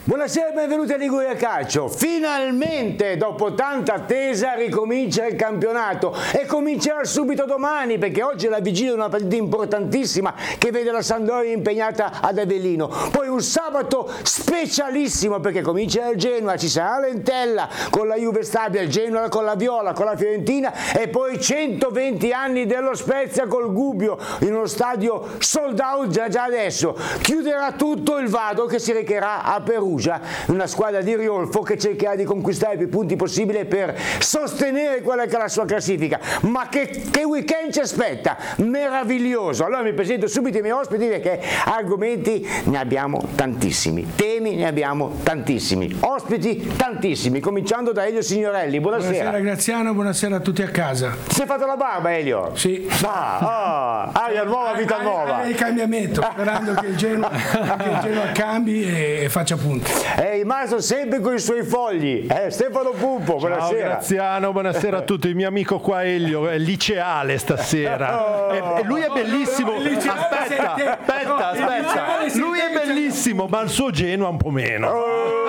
Buonasera e benvenuti a Liguria Calcio. Finalmente, dopo tanta attesa, ricomincia il campionato e comincerà subito domani, perché oggi è la vigilia di una partita importantissima che vede la Sampdoria impegnata ad Avellino. Poi un sabato specialissimo perché comincia il Genoa, ci sarà l'Entella con la Juve Stabia, il Genoa con la Viola, con la Fiorentina e poi 120 anni dello Spezia col Gubbio in uno stadio sold out già adesso. Chiuderà tutto il Vado che si recherà a Perugia, una squadra di Riolfo che cercherà di conquistare più punti possibile per sostenere quella che è la sua classifica. Ma che weekend ci aspetta? Meraviglioso! Allora mi presento subito i miei ospiti perché argomenti ne abbiamo tantissimi, temi ne abbiamo tantissimi, ospiti tantissimi, cominciando da Elio Signorelli. Buonasera. Buonasera Graziano, buonasera a tutti a casa. Si è fatto la barba, Elio? Sì. Aria nuova, vita nuova. Il cambiamento, sperando che il Genoa cambi e faccia punti. È rimasto sempre con i suoi fogli. Stefano Puppo, buonasera. Ciao Graziano, buonasera a tutti. Il mio amico qua Elio è liceale stasera. E lui è bellissimo. Aspetta. Lui è bellissimo, ma il suo Genoa un po' meno.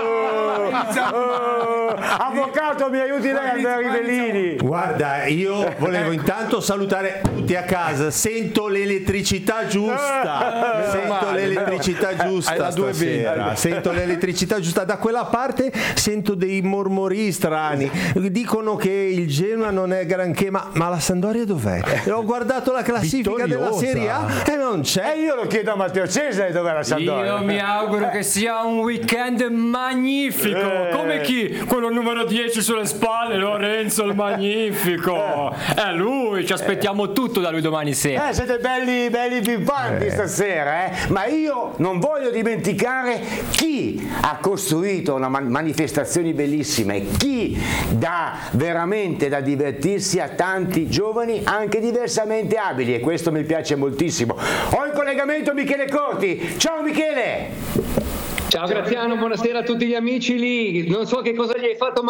Avvocato, mi aiuti lei, Andrea Rivellini. Guarda, io volevo intanto salutare tutti a casa. Sento l'elettricità giusta. Sento l'elettricità giusta stasera. Sento l'elettricità giusta. Da quella parte sento dei mormori strani. Dicono che il Genoa non è granché, ma la Sampdoria dov'è? Ho guardato la classifica della Serie A e non c'è. E io lo chiedo a Matteo Cesare dov'è la Sampdoria. Io mi auguro che sia un weekend magnifico. Come chi? Quello numero 10 sulle spalle, Lorenzo il Magnifico. È lui, ci aspettiamo tutto da lui domani sera. Siete belli pimpanti stasera, ma io non voglio dimenticare chi ha costruito una manifestazioni bellissime, chi dà veramente da divertirsi a tanti giovani anche diversamente abili, e questo mi piace moltissimo. Ho in collegamento Michele Corti. Ciao Michele! Ciao Graziano, buonasera a tutti gli amici lì. Non so che cosa gli hai fatto